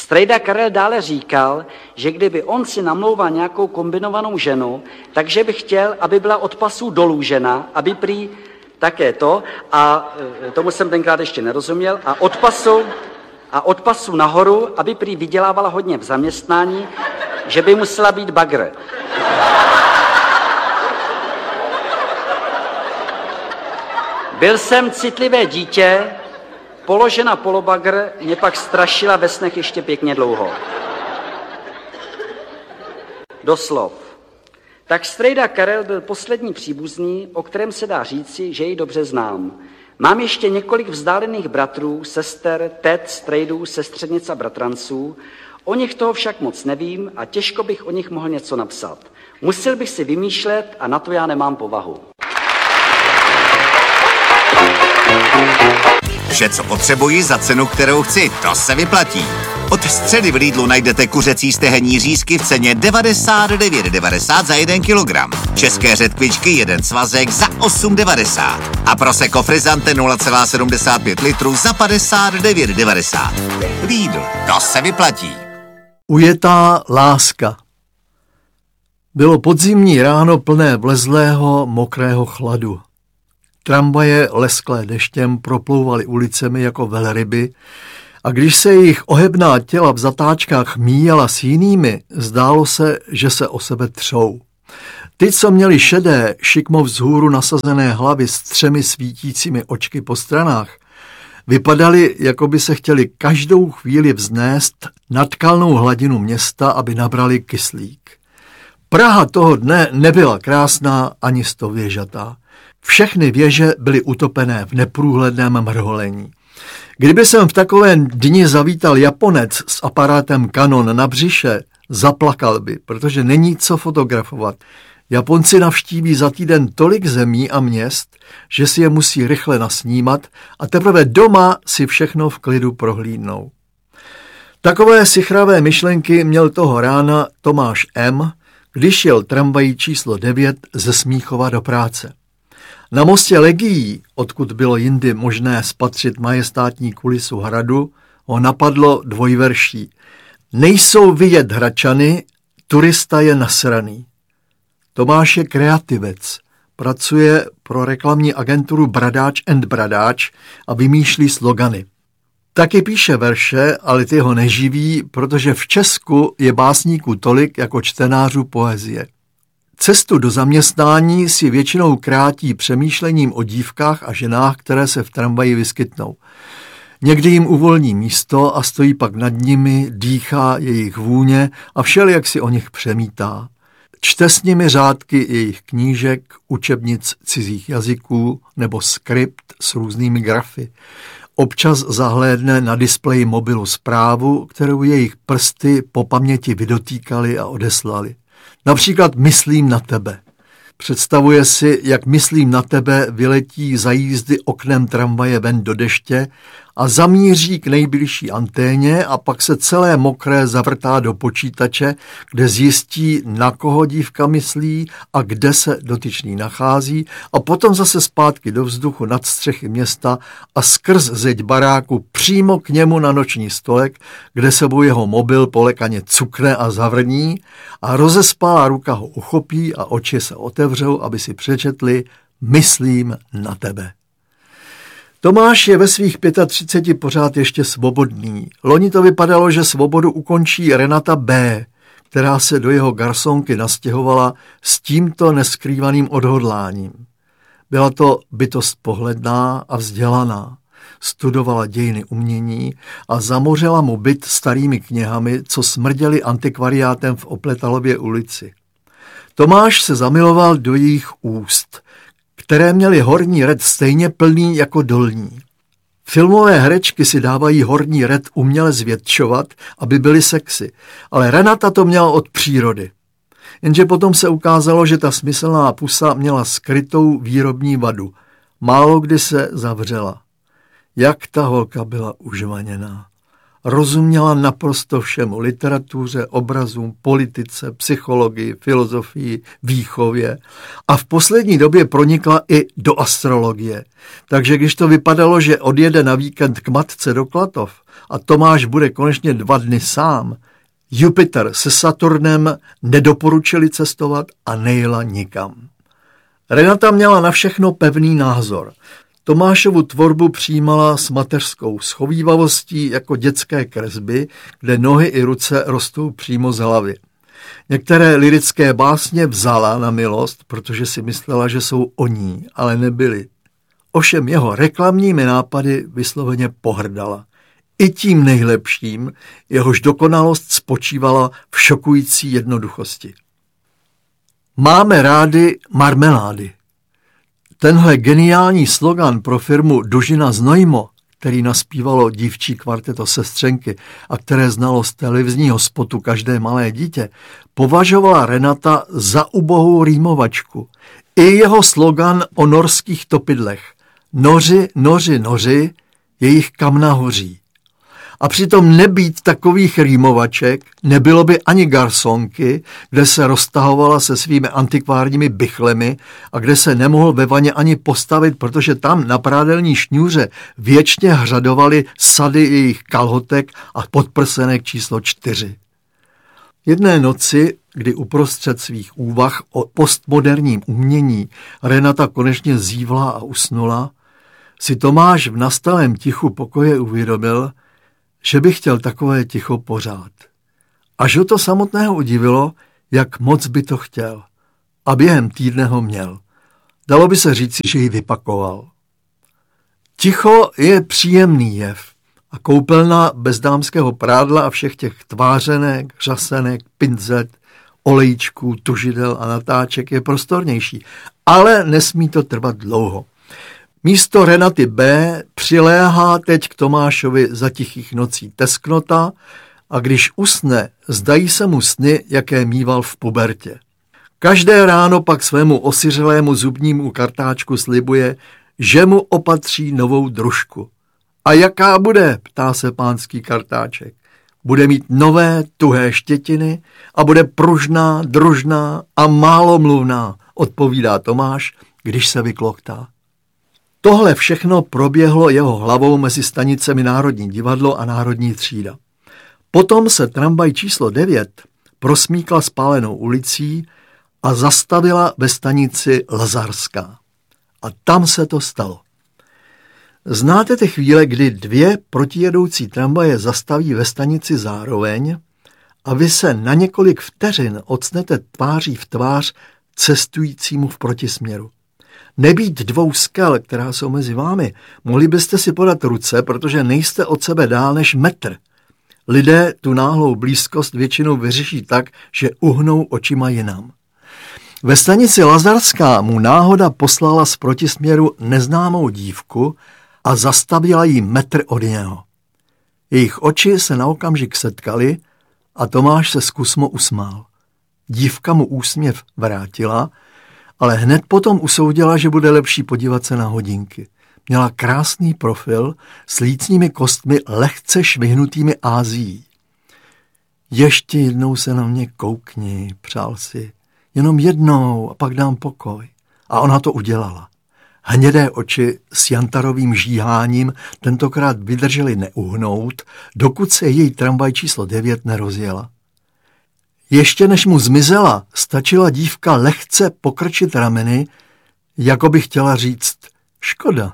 Strejda Karel dále říkal, že kdyby on si namlouval nějakou kombinovanou ženu, takže by chtěl, aby byla od pasů dolů žena, aby prý také to, a tomu jsem tenkrát ještě nerozuměl, a od pasu nahoru, aby prý vydělávala hodně v zaměstnání, že by musela být bagr. Byl jsem citlivé dítě, položena polobagr mě pak strašila ve snech ještě pěkně dlouho. Doslov. Tak strejda Karel byl poslední příbuzný, o kterém se dá říci, že jej dobře znám. Mám ještě několik vzdálených bratrů, sester, tet, strejdů, sestřenic a bratranců. O nich toho však moc nevím a těžko bych o nich mohl něco napsat. Musel bych si vymýšlet a na to já nemám povahu. Vše, co potřebuji za cenu, kterou chci, to se vyplatí. Od středy v Lidlu najdete kuřecí stehenní řízky v ceně 99,90 za 1 kilogram. České řetkvičky 1 svazek za 8,90. A Prosecco Frizzante 0,75 litru za 59,90. Lidl, to se vyplatí. Ujetá láska. Bylo podzimní ráno plné vlezlého, mokrého chladu. Tramvaje lesklé deštěm proplouvaly ulicemi jako velryby a když se jejich ohebná těla v zatáčkách míjela s jinými, zdálo se, že se o sebe třou. Ty, co měli šedé, šikmo vzhůru nasazené hlavy s 3 svítícími očky po stranách, vypadali, jako by se chtěli každou chvíli vznést nad kalnou hladinu města, aby nabrali kyslík. Praha toho dne nebyla krásná ani stověžatá. Všechny věže byly utopené v neprůhledném mrholení. Kdyby jsem v takovém dni zavítal Japonec s aparátem Canon na břiše, zaplakal by, protože není co fotografovat. Japonci navštíví za týden tolik zemí a měst, že si je musí rychle nasnímat a teprve doma si všechno v klidu prohlídnou. Takové sichravé myšlenky měl toho rána Tomáš M., když jel tramvají číslo 9 ze Smíchova do práce. Na mostě Legií, odkud bylo jindy možné spatřit majestátní kulisu hradu, ho napadlo dvojverší. Nejsou vidět Hradčany, turista je nasraný. Tomáš je kreativec, pracuje pro reklamní agenturu Bradáč & Bradáč a vymýšlí slogany. Taky píše verše, ale ty ho neživí, protože v Česku je básníků tolik jako čtenářů poezie. Cestu do zaměstnání si většinou krátí přemýšlením o dívkách a ženách, které se v tramvaji vyskytnou. Někdy jim uvolní místo a stojí pak nad nimi, dýchá jejich vůně a všelijak si o nich přemítá. Čte s nimi řádky jejich knížek, učebnic cizích jazyků nebo skript s různými grafy. Občas zahlédne na displeji mobilu zprávu, kterou jejich prsty po paměti vydotýkali a odeslali. Například myslím na tebe. Představuje si, jak myslím na tebe vyletí za jízdy oknem tramvaje ven do deště a zamíří k nejbližší anténě a pak se celé mokré zavrtá do počítače, kde zjistí, na koho dívka myslí a kde se dotyčný nachází a potom zase zpátky do vzduchu nad střechy města a skrz zeď baráku přímo k němu na noční stolek, kde sebou jeho mobil polekaně cukne a zavrní a rozespálá ruka ho uchopí a oči se otevřou, aby si přečetli myslím na tebe. Tomáš je ve svých 35 pořád ještě svobodný. Loni to vypadalo, že svobodu ukončí Renata B., která se do jeho garsonky nastěhovala s tímto neskrývaným odhodláním. Byla to bytost pohledná a vzdělaná. Studovala dějiny umění a zamořila mu byt starými knihami, co smrděli antikvariátem v Opletalově ulici. Tomáš se zamiloval do jejich úst, které měly horní red stejně plný jako dolní. Filmové herečky si dávají horní red uměle zvětšovat, aby byly sexy, ale Renata to měla od přírody. Jenže potom se ukázalo, že ta smyslná pusa měla skrytou výrobní vadu. Málo kdy se zavřela. Jak ta holka byla užvaněná. rozuměla naprosto všemu, literatuře, obrazům, politice, psychologii, filozofii, výchově a v poslední době pronikla i do astrologie. Takže když to vypadalo, že odjede na víkend k matce do Klatov a Tomáš bude konečně 2 dny sám, Jupiter se Saturnem nedoporučili cestovat a nejela nikam. Renata měla na všechno pevný názor. Tomášovu tvorbu přijímala s mateřskou schovívavostí jako dětské kresby, kde nohy i ruce rostou přímo z hlavy. Některé lyrické básně vzala na milost, protože si myslela, že jsou o ní, ale nebyly. Ovšem jeho reklamními nápady vysloveně pohrdala. I tím nejlepším, jehož dokonalost spočívala v šokující jednoduchosti. Máme rádi marmelády. Tenhle geniální slogan pro firmu Dužina Znojmo, který naspívalo dívčí kvarteto Sestřenky a které znalo z televizního spotu každé malé dítě, považovala Renata za ubohou rýmovačku. I jeho slogan o norských topidlech. Noři, noři, noři, jejich kam nahoří. A přitom nebýt takových rýmovaček, nebylo by ani garsonky, kde se roztahovala se svými antikvárními bychlemi a kde se nemohl ve vaně ani postavit, protože tam na prádelní šňůře věčně hřadovaly sady jejich kalhotek a podprsenek číslo 4. Jedné noci, kdy uprostřed svých úvah o postmoderním umění Renata konečně zívla a usnula, si Tomáš v nastalém tichu pokoje uvědomil, že by chtěl takové ticho pořád. Až ho to samotného udivilo, jak moc by to chtěl. A během týdne ho měl. Dalo by se říci, že ji vypakoval. Ticho je příjemný jev a koupelna bez dámského prádla a všech těch tvářenek, řasenek, pincet, olejčků, tužidel a natáček je prostornější. Ale nesmí to trvat dlouho. Místo Renaty B. přiléhá teď k Tomášovi za tichých nocí tesknota a když usne, zdají se mu sny, jaké míval v pubertě. Každé ráno pak svému osiřelému zubnímu kartáčku slibuje, že mu opatří novou družku. A jaká bude, ptá se pánský kartáček. Bude mít nové, tuhé štětiny a bude pružná, družná a málomluvná, odpovídá Tomáš, když se vykloktá. Tohle všechno proběhlo jeho hlavou mezi stanicemi Národní divadlo a Národní třída. Potom se tramvaj číslo 9 prosmíkla spálenou ulicí a zastavila ve stanici Lazarská. A tam se to stalo. Znáte ty chvíle, kdy 2 protijedoucí tramvaje zastaví ve stanici zároveň a vy se na několik vteřin ocnete tváří v tvář cestujícímu v protisměru. Nebýt 2 skel, která jsou mezi vámi, mohli byste si podat ruce, protože nejste od sebe dál než metr. Lidé tu náhlou blízkost většinou vyřeší tak, že uhnou očima jinam. Ve stanici Lazarská mu náhoda poslala z protisměru neznámou dívku a zastavila jí metr od něho. Jejich oči se na okamžik setkaly a Tomáš se zkusmo usmál. Dívka mu úsměv vrátila, ale hned potom usoudila, že bude lepší podívat se na hodinky. Měla krásný profil s lícními kostmi lehce švihnutými Ázií. Ještě jednou se na mě koukni, přál si. Jenom jednou a pak dám pokoj. A ona to udělala. Hnědé oči s jantarovým žíháním tentokrát vydržely neuhnout, dokud se její tramvaj číslo 9 nerozjela. Ještě než mu zmizela, stačila dívka lehce pokrčit rameny, jako by chtěla říct škoda.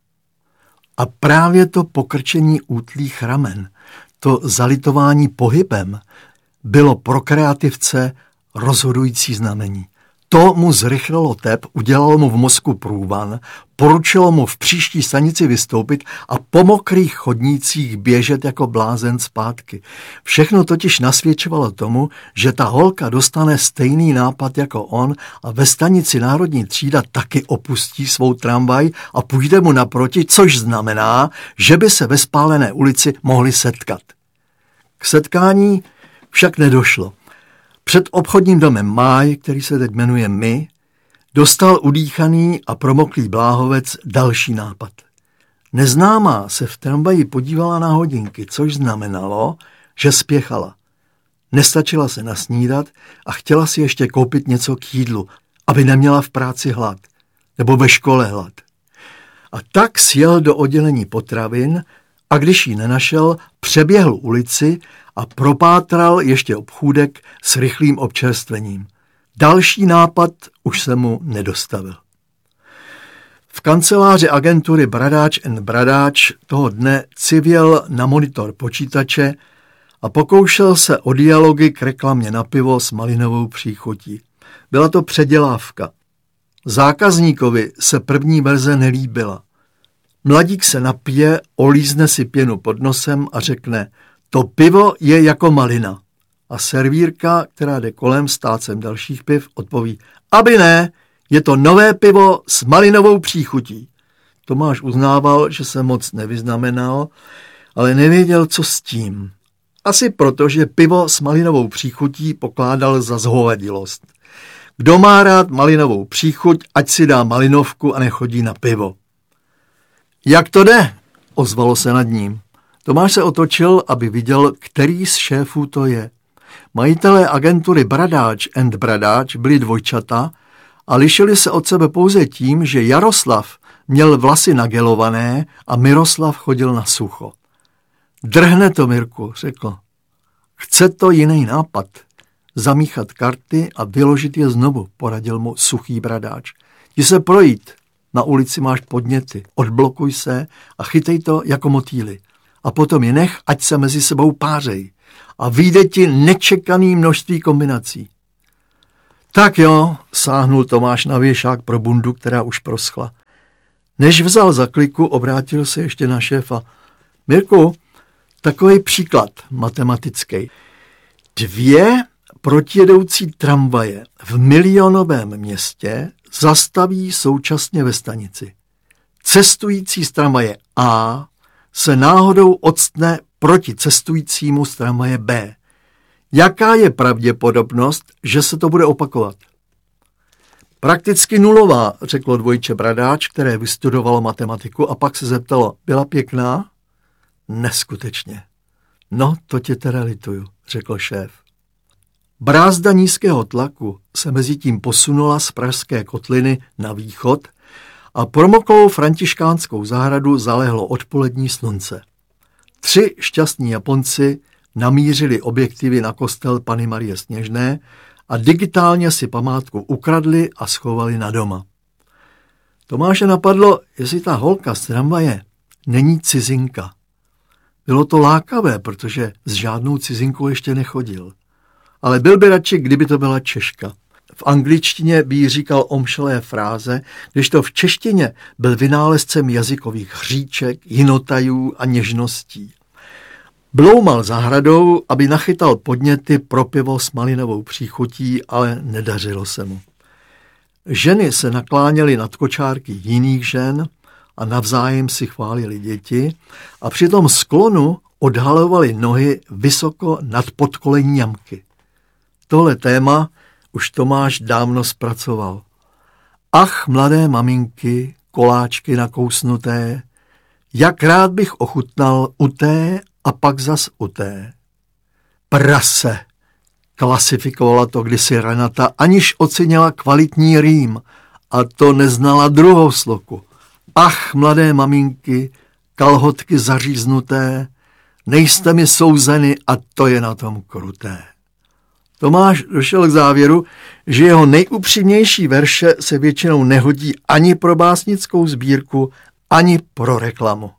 A právě to pokrčení útlých ramen, to zalitování pohybem, bylo pro kreativce rozhodující znamení. To mu zrychlilo tep, udělalo mu v mozku průvan, poručilo mu v příští stanici vystoupit a po mokrých chodnících běžet jako blázen zpátky. Všechno totiž nasvědčovalo tomu, že ta holka dostane stejný nápad jako on a ve stanici Národní třída taky opustí svou tramvaj a půjde mu naproti, což znamená, že by se ve spálené ulici mohli setkat. K setkání však nedošlo. Před obchodním domem Máj, který se teď jmenuje My, dostal udýchaný a promoklý bláhovec další nápad. Neznámá se v tramvaji podívala na hodinky, což znamenalo, že spěchala. Nestačila se nasnídat a chtěla si ještě koupit něco k jídlu, aby neměla v práci hlad, nebo ve škole hlad. A tak sjel do oddělení potravin a když ji nenašel, přeběhl ulici a propátral ještě obchůdek s rychlým občerstvením. Další nápad už se mu nedostavil. V kanceláři agentury Bradáč & Bradáč toho dne civěl na monitor počítače a pokoušel se o dialogy k reklamě na pivo s malinovou příchutí. Byla to předělávka. Zákazníkovi se první verze nelíbila. Mladík se napije, olízne si pěnu pod nosem a řekne: to pivo je jako malina. A servírka, která jde kolem s tácem dalších piv, odpoví: aby ne, je to nové pivo s malinovou příchutí. Tomáš uznával, že se moc nevyznamenal, ale nevěděl, co s tím. Asi proto, že pivo s malinovou příchutí pokládal za zhovadilost. Kdo má rád malinovou příchuť, ať si dá malinovku a nechodí na pivo. Jak to jde? Ozvalo se nad ním. Tomáš se otočil, aby viděl, který z šéfů to je. Majitelé agentury Bradáč & Bradáč byli dvojčata a lišili se od sebe pouze tím, že Jaroslav měl vlasy nagelované a Miroslav chodil na sucho. Drhne to, Mirku, řekl. Chce to jiný nápad. Zamíchat karty a vyložit je znovu, poradil mu suchý Bradáč. Jdi se projít. Na ulici máš podněty. Odblokuj se a chytej to jako motýly. A potom je nech, ať se mezi sebou pářej. A vyjde ti nečekaný množství kombinací. Tak jo, sáhnul Tomáš na věšák pro bundu, která už proschla. Než vzal za kliku, obrátil se ještě na šéfa. Mirku, takový příklad matematický. 2 protijedoucí tramvaje v milionovém městě zastaví současně ve stanici. Cestující z tramvaje A se náhodou odstne proti cestujícímu z tramvaje B. Jaká je pravděpodobnost, že se to bude opakovat? Prakticky nulová, řeklo dvojče Bradáč, které vystudovalo matematiku a pak se zeptalo, byla pěkná? Neskutečně. No, to tě teda lituju, řekl šéf. Brázda nízkého tlaku se mezitím posunula z pražské kotliny na východ a promoklou františkánskou zahradu zalehlo odpolední slunce. 3 šťastní Japonci namířili objektivy na kostel Panny Marie Sněžné a digitálně si památku ukradli a schovali na doma. Tomáše napadlo, jestli ta holka z tramvaje není cizinka. Bylo to lákavé, protože s žádnou cizinkou ještě nechodil. Ale byl by radši, kdyby to byla Češka. V angličtině by jí říkal omšelé fráze, kdežto v češtině byl vynálezcem jazykových hříček, jinotajů a něžností. Bloumal zahradou, aby nachytal podněty pro pivo s malinovou příchutí, ale nedařilo se mu. Ženy se nakláněly nad kočárky jiných žen a navzájem si chválili děti a při tom sklonu odhalovali nohy vysoko nad podkolení jamky. Tohle téma už Tomáš dávno zpracoval. Ach, mladé maminky, koláčky nakousnuté, jak rád bych ochutnal u té a pak zas u té. Prase, klasifikovala to kdysi Renata, aniž ocenila kvalitní rým, a to neznala druhou sloku. Ach, mladé maminky, kalhotky zaříznuté, nejste mi souzeny a to je na tom kruté. Tomáš došel k závěru, že jeho nejupřímnější verše se většinou nehodí ani pro básnickou sbírku, ani pro reklamu.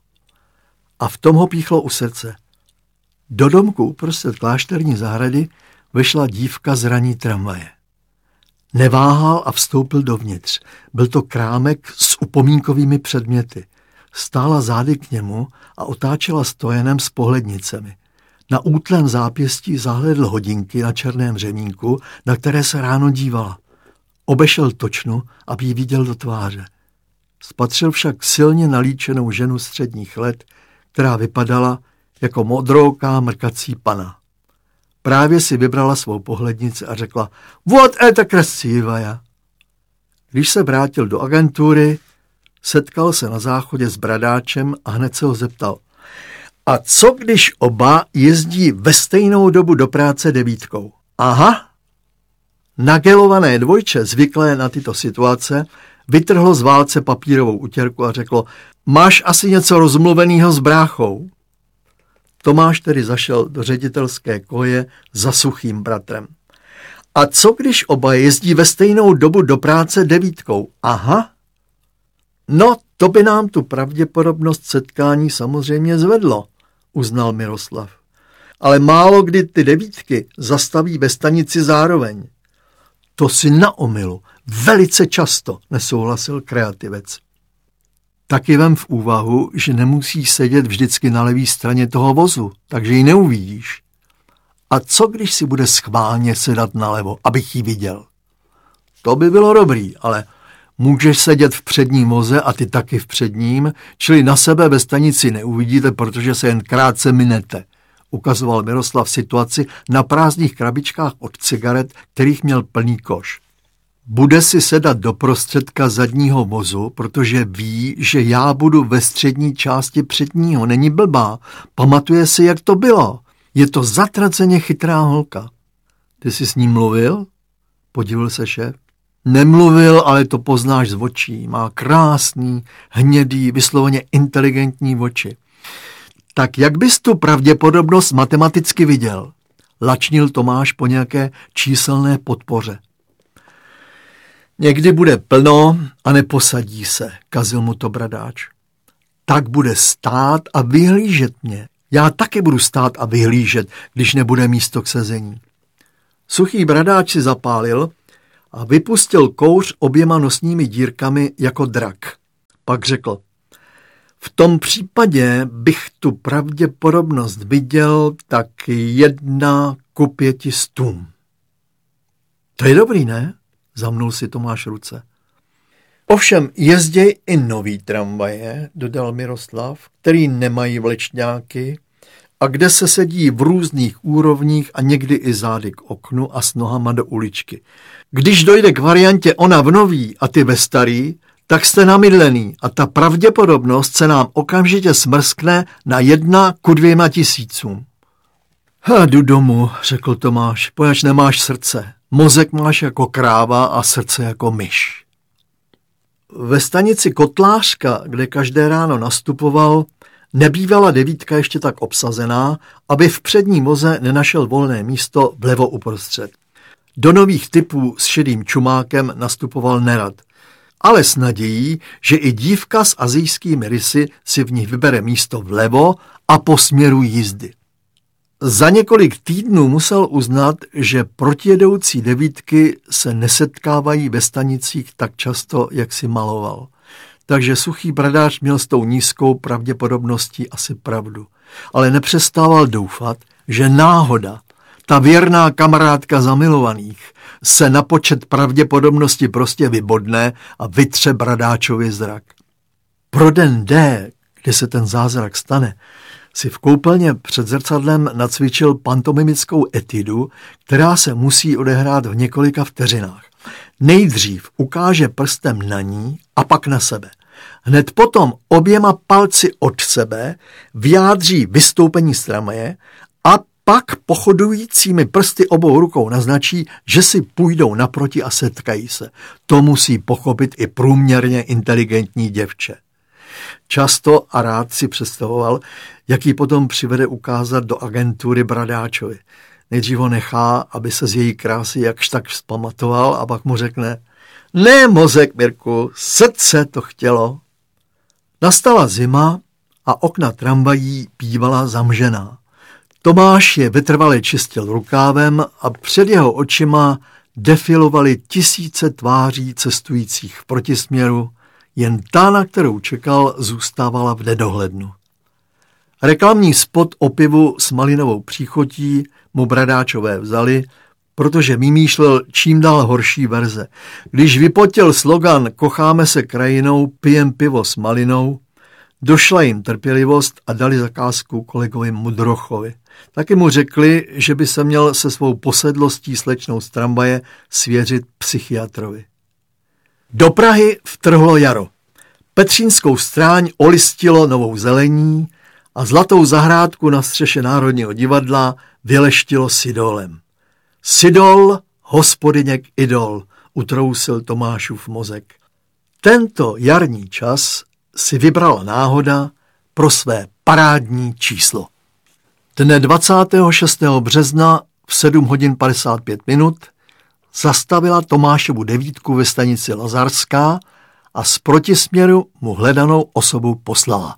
A v tom ho píchlo u srdce. Do domku uprostřed klášterní zahrady vešla dívka z raní tramvaje. Neváhal a vstoupil dovnitř. Byl to krámek s upomínkovými předměty. Stála zády k němu a otáčela stojenem s pohlednicemi. Na útlém zápěstí zahlédl hodinky na černém řemínku, na které se ráno dívala. Obešel točnu, aby ji viděl do tváře. Spatřil však silně nalíčenou ženu středních let, která vypadala jako modrouká mrkací pana. Právě si vybrala svou pohlednici a řekla: "Вот это красивая!" Když se vrátil do agentury, Setkal se na záchodě s Bradáčem a hned se ho zeptal. A co když oba jezdí ve stejnou dobu do práce 9? Aha. Nagelované dvojče, zvyklé na tyto situace, vytrhlo z válce papírovou utěrku a řeklo, máš asi něco rozmluvenýho s bráchou. Tomáš tedy zašel do ředitelské koje za Suchým bratrem. A co když oba jezdí ve stejnou dobu do práce 9? Aha. No, to by nám tu pravděpodobnost setkání samozřejmě zvedlo, uznal Miroslav. Ale málo kdy ty 9 zastaví ve stanici zároveň. To si na omylu, velice často, nesouhlasil kreativec. Taky vem v úvahu, že nemusíš sedět vždycky na levé straně toho vozu, takže ji neuvidíš. A co když si bude schválně sedat nalevo, abych ji viděl? To by bylo dobrý, ale můžeš sedět v předním voze a ty taky v předním, čili na sebe ve stanici neuvidíte, protože se jen krátce minete, ukazoval Miroslav situaci na prázdných krabičkách od cigaret, kterých měl plný koš. Bude si sedat do prostředka zadního vozu, protože ví, že já budu ve střední části předního. Není blbá. Pamatuje si, jak to bylo. Je to zatraceně chytrá holka. Ty jsi s ním mluvil? Podivil se šéf. Nemluvil, ale to poznáš z očí. Má krásný, hnědý, vysloveně inteligentní oči. Tak jak bys tu pravděpodobnost matematicky viděl? Lačnil Tomáš po nějaké číselné podpoře. Někdy bude plno a neposadí se, kazil mu to Bradáč. Tak bude stát a vyhlížet mě. Já taky budu stát a vyhlížet, když nebude místo k sezení. Suchý Bradáč si zapálil a vypustil kouř oběma nosními dírkami jako drak. Pak řekl, v tom případě bych tu pravděpodobnost viděl tak 1:500. To je dobrý, ne? Zamnul si Tomáš ruce. Ovšem jezděj i nový tramvaje, dodal Miroslav, který nemají vlečňáky a kde se sedí v různých úrovních a někdy i zády k oknu a s nohama do uličky. Když dojde k variantě ona v nový a ty ve starý, tak jste namydlený a ta pravděpodobnost se nám okamžitě smrskne na 1:2000. Jdu domů, řekl Tomáš, poněvadž nemáš srdce. Mozek máš jako kráva a srdce jako myš. Ve stanici Kotlářka, kde každé ráno nastupoval, nebývala 9 ještě tak obsazená, aby v předním voze nenašel volné místo vlevo uprostřed. Do nových typů s šedým čumákem nastupoval nerad, ale s nadějí, že i dívka s asijskými rysy si v nich vybere místo vlevo a po směru jízdy. Za několik týdnů musel uznat, že protijedoucí 9 se nesetkávají ve stanicích tak často, jak si maloval. Takže Suchý Bradáč měl s tou nízkou pravděpodobností asi pravdu. Ale nepřestával doufat, že náhoda, ta věrná kamarádka zamilovaných, se na počet pravděpodobnosti prostě vybodne a vytře Bradáčovi zrak. Pro den D, kdy se ten zázrak stane, si v koupelně před zrcadlem nacvičil pantomimickou etidu, která se musí odehrát v několika vteřinách. Nejdřív ukáže prstem na ní a pak na sebe. Hned potom oběma palci od sebe vyjádří vystoupení z tramvaje a pak pochodujícími prsty obou rukou naznačí, že si půjdou naproti a setkají se. To musí pochopit i průměrně inteligentní děvče. Často a rád si představoval, jak ji potom přivede ukázat do agentury Bradáčovi. Nejdřív ho nechá, aby se z její krásy jakž tak vzpamatoval a pak mu řekne: Ne, mozek, Mirku, srdce to chtělo. Nastala zima a okna tramvají bývala zamžená. Tomáš je vytrvale čistil rukávem a před jeho očima defilovaly tisíce tváří cestujících v protisměru, jen ta, na kterou čekal, zůstávala v nedohlednu. Reklamní spot o pivu s malinovou příchotí mu Bradáčové vzali, protože vymýšlel čím dál horší verze. Když vypotil slogan Kocháme se krajinou, pijem pivo s malinou, došla jim trpělivost a dali zakázku kolegovi Mudrochovi. Taky mu řekli, že by se měl se svou posedlostí slečnou z tramvaje svěřit psychiatrovi. Do Prahy vtrhlo jaro. Petřínskou stráň olistilo novou zelení a zlatou zahrádku na střeše Národního divadla vyleštilo Sidolem. Sidol, hospodyněk idol, utrousil Tomášův mozek. Tento jarní čas si vybrala náhoda pro své parádní číslo. Dne 26. března v 7 hodin 55 minut zastavila Tomášovu devítku ve stanici Lazarská a z protisměru mu hledanou osobu poslala.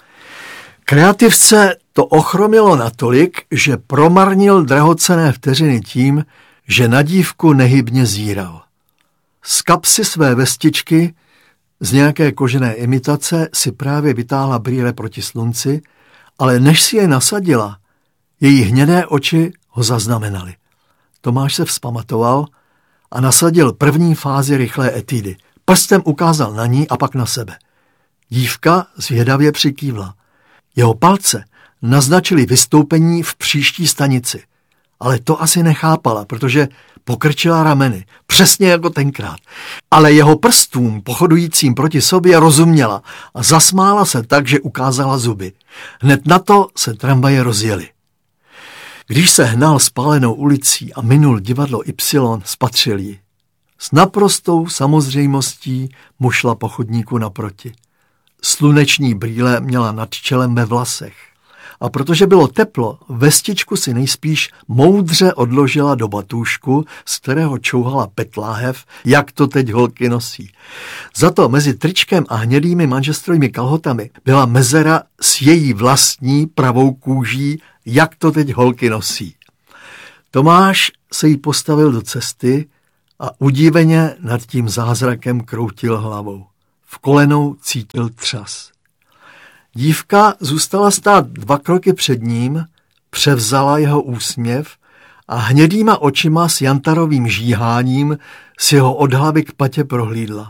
Kreativce to ochromilo natolik, že promarnil drahocenné vteřiny tím, že na dívku nehybně zíral. Z kapsy své vestičky z nějaké kožené imitace si právě vytáhla brýle proti slunci, ale než si je nasadila, její hnědé oči ho zaznamenaly. Tomáš se vzpamatoval a nasadil první fázi rychlé etídy. Prstem ukázal na ní a pak na sebe. Dívka zvědavě přikývla. Jeho palce naznačili vystoupení v příští stanici, ale to asi nechápala, protože pokrčila rameny, přesně jako tenkrát. Ale jeho prstům, pochodujícím proti sobě, rozuměla a zasmála se tak, že ukázala zuby. Hned na to se tramvaje rozjeli. Když se hnal spálenou ulicí a minul divadlo Y, spatřil ji. S naprostou samozřejmostí mu šla po chodníku naproti. Sluneční brýle měla nad čelem ve vlasech. A protože bylo teplo, vestičku si nejspíš moudře odložila do batůžku, z kterého čouhala petláhev, jak to teď holky nosí. Za to mezi tričkem a hnědými manžestrovými kalhotami byla mezera s její vlastní pravou kůží, jak to teď holky nosí. Tomáš se jí postavil do cesty a udíveně nad tím zázrakem kroutil hlavou. V kolenou cítil třas. Dívka zůstala stát 2 kroky před ním, převzala jeho úsměv a hnědýma očima s jantarovým žíháním si ho od hlavy k patě prohlídla.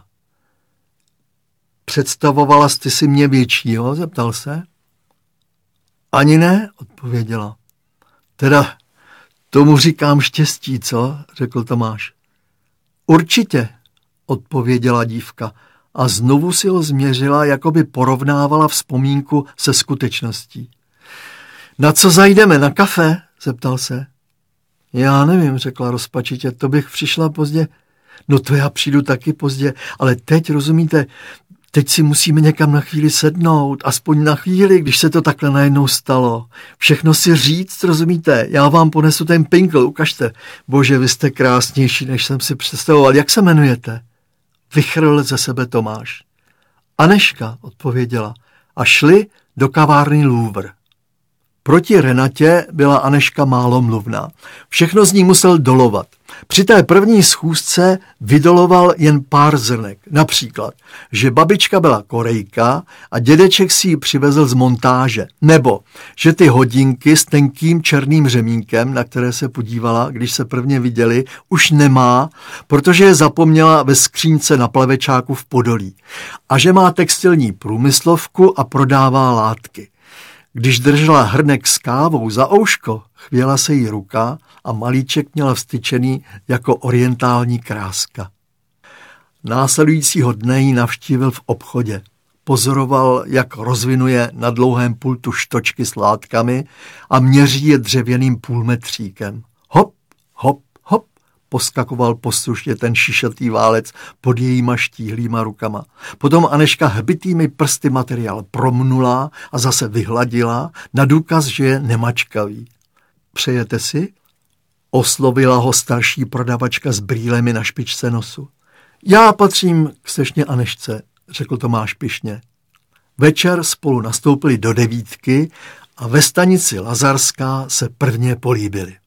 Představovala jsi si mě většího? Zeptal se. Ani ne, odpověděla. Teda tomu říkám štěstí, co? Řekl Tomáš. Určitě, odpověděla dívka a znovu si ho změřila, jako by porovnávala vzpomínku se skutečností. Na co zajdeme, na kafe? Zeptal se. Já nevím, řekla rozpačitě, to bych přišla pozdě. No to já přijdu taky pozdě, ale teď, rozumíte, teď si musíme někam na chvíli sednout, aspoň na chvíli, když se to takhle najednou stalo. Všechno si říct, rozumíte, já vám ponesu ten pinkl, ukažte. Bože, vy jste krásnější, než jsem si představoval. Jak se jmenujete? Vychrl ze sebe Tomáš. Aneška, odpověděla, a šli do kavárny Louvre. Proti Renatě byla Aneška málo mluvná. Všechno z ní musel dolovat. Při té první schůzce vydoloval jen pár zrnek. Například, že babička byla Korejka a dědeček si ji přivezl z montáže. Nebo, že ty hodinky s tenkým černým řemínkem, na které se podívala, když se prvně viděli, už nemá, protože je zapomněla ve skřínce na plavečáku v Podolí. A že má textilní průmyslovku a prodává látky. Když držela hrnek s kávou za ouško, chvěla se jí ruka a malíček měla vstyčený jako orientální kráska. Následujícího dne ji navštívil v obchodě. Pozoroval, jak rozvinuje na dlouhém pultu štočky s látkami a měří je dřevěným půlmetříkem. Hop, hop, hop, poskakoval poslušně ten šišatý válec pod jejíma štíhlýma rukama. Potom Aneška hbitými prsty materiál promnula a zase vyhladila na důkaz, že je nemačkavý. Přejete si? Oslovila ho starší prodavačka s brýlemi na špičce nosu. Já patřím k slečně Anešce, řekl Tomáš pyšně. Večer spolu nastoupili do 9 a ve stanici Lazarská se prvně políbili.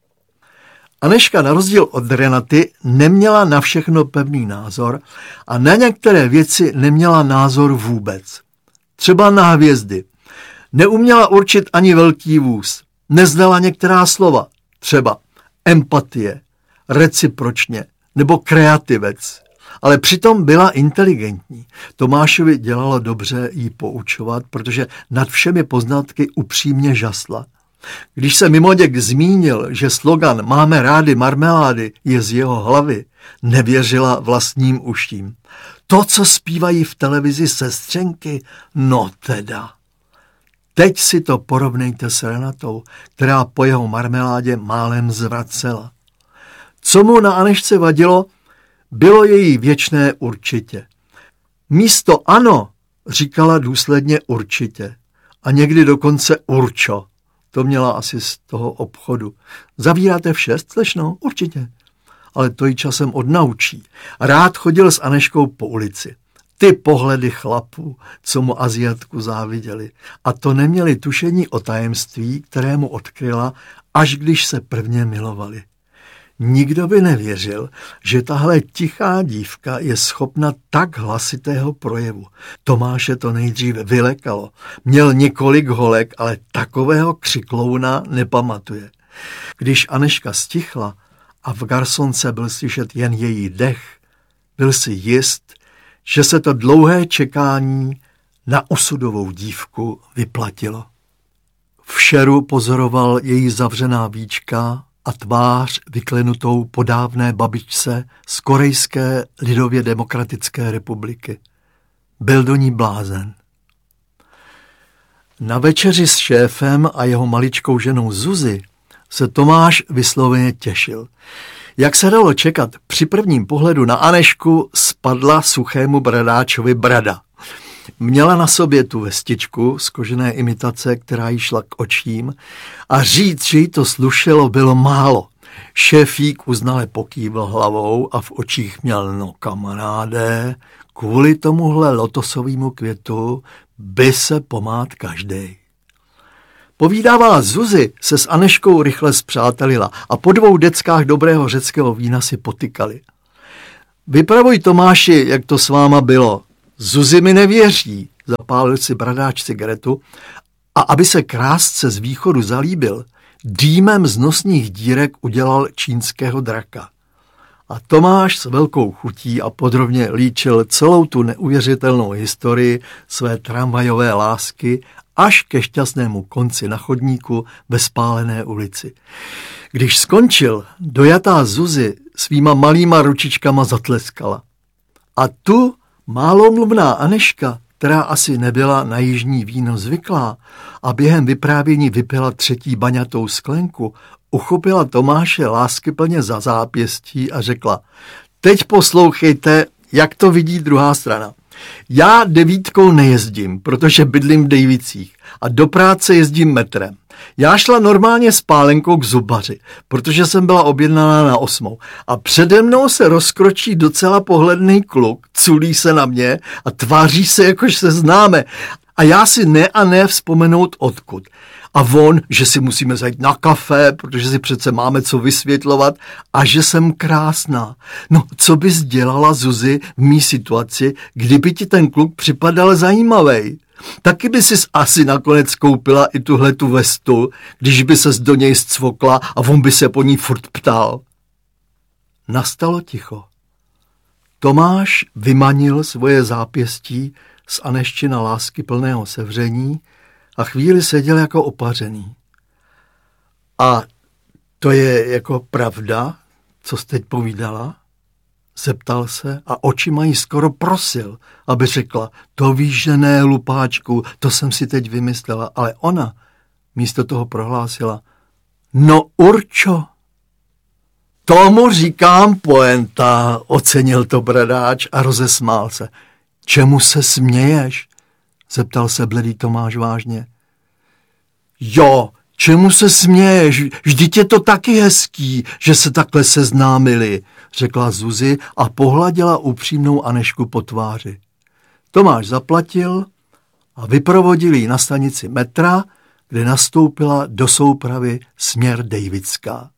Aneška na rozdíl od Renaty neměla na všechno pevný názor a na některé věci neměla názor vůbec. Třeba na hvězdy. Neuměla určit ani velký vůz. Neznala některá slova. Třeba empatie, recipročně nebo kreativec. Ale přitom byla inteligentní. Tomášovi dělalo dobře jí poučovat, protože nad všemi poznatky upřímně žasla. Když se mimoděk zmínil, že slogan Máme rádi marmelády je z jeho hlavy, nevěřila vlastním uším. To, co zpívají v televizi sestřenky, no teda. Teď si to porovnejte s Renatou, která po jeho marmeládě málem zvracela. Co mu na Anežce vadilo, bylo její věčné určitě. Místo ano říkala důsledně určitě a někdy dokonce určo. To měla asi z toho obchodu. Zavíráte v 6, slečno? Určitě. Ale to ji časem odnaučí. Rád chodil s Anežkou po ulici. Ty pohledy chlapů, co mu Aziatku záviděli. A to neměli tušení o tajemství, které mu odkryla, až když se prvně milovali. Nikdo by nevěřil, že tahle tichá dívka je schopna tak hlasitého projevu. Tomáše to nejdříve vylekalo. Měl několik holek, ale takového křiklouna nepamatuje. Když Anežka stichla a v garsonce byl slyšet jen její dech, byl si jist, že se to dlouhé čekání na osudovou dívku vyplatilo. V šeru pozoroval její zavřená víčka a tvář vyklenutou po dávné babičce z Korejské lidově demokratické republiky. Byl do ní blázen. Na večeři s šéfem a jeho maličkou ženou Zuzi se Tomáš vysloveně těšil. Jak se dalo čekat, při prvním pohledu na Anežku spadla suchému bradáčovi brada. Měla na sobě tu vestičku z kožené imitace, která jí šla k očím, a říct, že jí to slušelo, bylo málo. Šéfík uznale pokývl hlavou a v očích měl: no kamaráde, kvůli tomuhle lotosovému květu by se pomát každej. Povídávala Zuzi se s Anežkou rychle spřátelila a po 2 deckách dobrého řeckého vína si potykali. Vypravuj, Tomáši, jak to s váma bylo. Zuzi mi nevěří, zapálil si bradáč cigaretu a aby se krásce z východu zalíbil, dýmem z nosních dírek udělal čínského draka. A Tomáš s velkou chutí a podrobně líčil celou tu neuvěřitelnou historii své tramvajové lásky až ke šťastnému konci na chodníku ve spálené ulici. Když skončil, dojatá Zuzi svýma malýma ručičkama zatleskala. A tu málomluvná Anežka, která asi nebyla na jižní víno zvyklá a během vyprávění vypila 3. baňatou sklenku, uchopila Tomáše láskyplně za zápěstí a řekla: teď poslouchejte, jak to vidí druhá strana. Já 9 nejezdím, protože bydlím v Dejvicích a do práce jezdím metrem. Já šla normálně s pálenkou k zubaři, protože jsem byla objednaná na 8. A přede mnou se rozkročí docela pohledný kluk, culí se na mě a tváří se, jakož se známe. A já si ne a ne vzpomenout odkud. A on, že si musíme zajít na kafe, protože si přece máme co vysvětlovat, a že jsem krásná. No, co bys dělala, Zuzi, v mý situaci, kdyby ti ten kluk připadal zajímavej? Taky by sis asi nakonec koupila i tuhletu vestu, když by ses do něj scvokla a on by se po ní furt ptal. Nastalo ticho. Tomáš vymanil svoje zápěstí z Anežčina lásky plného sevření a chvíli seděl jako opařený. A to je jako pravda, co jsi teď povídala? Zeptal se a očima jí skoro prosil, aby řekla: to víš, že ne, lupáčku, to jsem si teď vymyslela. Ale ona místo toho prohlásila: no určo. Tomu říkám poenta, ocenil to bradáč a rozesmál se. Čemu se směješ? Zeptal se bledý Tomáš vážně. Jo, čemu se směješ? Vždyť je to taky hezký, že se takhle seznámili, řekla Zuzi a pohladila upřímnou Anežku po tváři. Tomáš zaplatil a vyprovodil ji na stanici metra, kde nastoupila do soupravy směr Dejvická.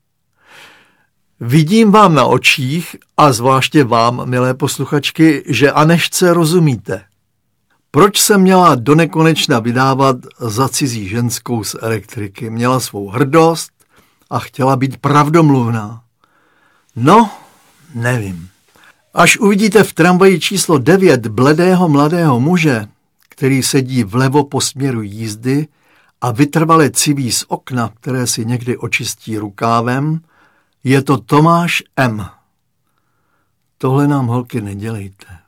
Vidím vám na očích, a zvláště vám, milé posluchačky, že Anežce rozumíte. Proč se měla donekonečna vydávat za cizí ženskou z elektriky? Měla svou hrdost a chtěla být pravdomluvná. No, nevím. Až uvidíte v tramvaji číslo 9 bledého mladého muže, který sedí vlevo po směru jízdy a vytrvale civí z okna, které si někdy očistí rukávem, je to Tomáš M. Tohle nám, holky, nedělejte.